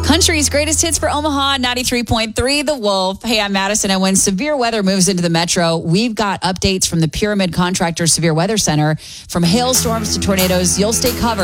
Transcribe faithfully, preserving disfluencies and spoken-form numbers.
Country's greatest hits for Omaha, ninety-three point three The Wolf. Hey, I'm Madison. And when severe weather moves into the metro, we've got updates from the Pyramid Contractors Severe Weather Center. From hailstorms to tornadoes, you'll stay covered.